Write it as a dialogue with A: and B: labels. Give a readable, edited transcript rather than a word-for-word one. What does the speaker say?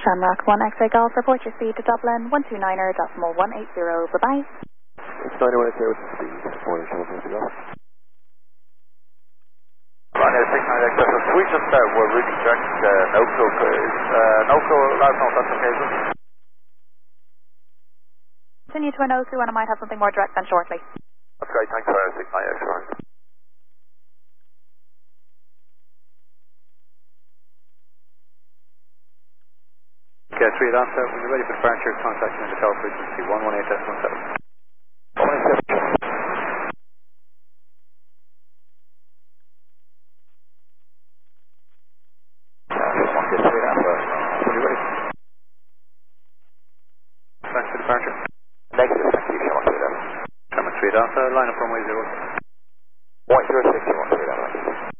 A: Shamrock 1 X-ray Golf, report your speed to Dublin 129.180. Bye-bye.
B: It's 9180 with the speed, morning, Shamrock 1 X-ray Golf.
C: Ryanair 69 Express, we just were routing direct NOCO, NOCO, let us know if that's okay, is it?
A: Continue to an O2 and I might have something more direct then shortly.
C: That's great, thanks Ryanair 69 Express.
D: Okay, 3 Delta, when you're ready for departure, contact me on the tower frequency 118.17.
B: 118.
D: Thanks for departure.
B: Negative, thank you, Shamrock 3 Delta.
D: Shamrock 3 Delta, line up runway 0.
B: 106,